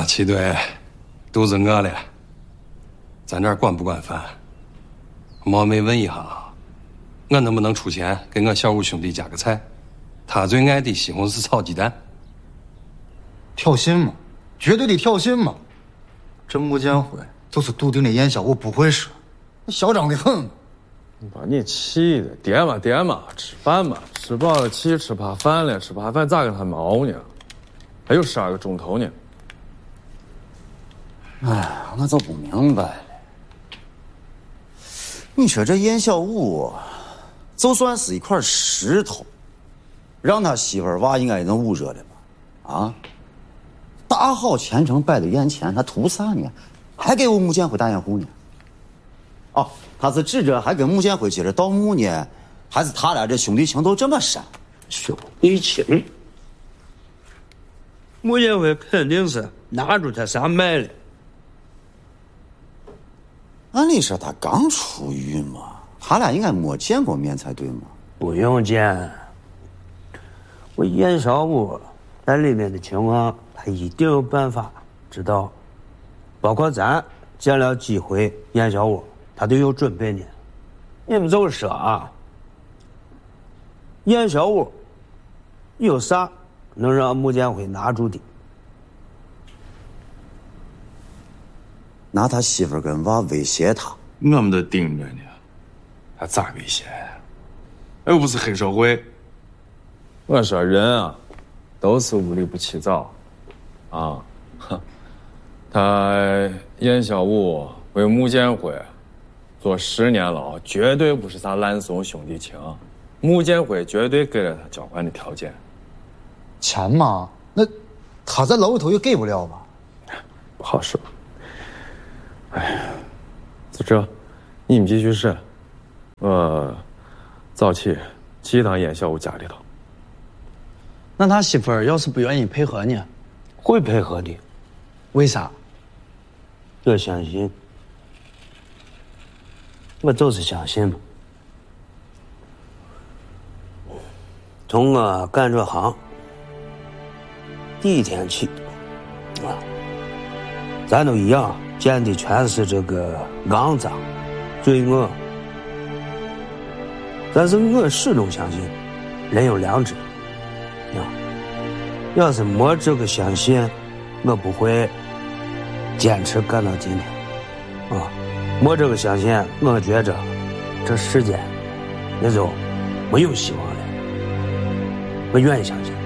齐队，都是我了。咱这儿管不管饭？冒昧问一下，我能不能出钱给我小五兄弟加个菜？他最爱的西红柿炒鸡蛋。 挑衅嘛，绝对的挑衅嘛！这穆建辉就是笃定的燕小五不会说，嚣张的很。 把你气的，爹嘛，吃饭嘛，吃饱了气，吃怕饭了，吃怕饭咋跟他毛呢？还有12个钟头呢。 哎，我就不明白了。你说这燕小五，就算是一块石头，让他媳妇儿娃应该也能捂热了吧？啊，大好前程摆在眼前，他图啥呢？还给我穆建辉打掩护呢？哦，他是指着还跟穆建辉接着盗墓呢，还是他俩这兄弟情都这么深？ 兄弟情，穆建辉肯定是拿住他啥卖了。 按理说他刚出狱嘛，他俩应该没见过面才对嘛。 不用见，我燕小五在里面的情况，他一定有办法知道。包括咱见了几回燕小五，他都有准备呢。你们就说啊，燕小五有啥能让穆建辉拿住的？ 拿他媳妇儿跟娃威胁他， 我们都盯着呢，还咋威胁呀？又不是黑社会。我说人啊，都是无利不起早，啊，哼，他燕小五为穆建辉坐10年牢，绝对不是啥烂怂兄弟情。穆建辉绝对给了他交换的条件。 钱嘛，那他在牢里头也给不了吧？ 不好说。哎呀，就这，你们继续审。早起寄到燕小五家里头。 那他媳妇儿要是不愿意配合呢？ 会配合的。 为啥？ 我相信，我就是相信嘛。从我干这行第一天起，咱都一样，见的全是这个肮脏、罪恶。但是我始终相信，人有良知。要是没这个相信，我不会坚持干到今天。没这个相信，我觉着这世间那就没有希望了。我愿意相信。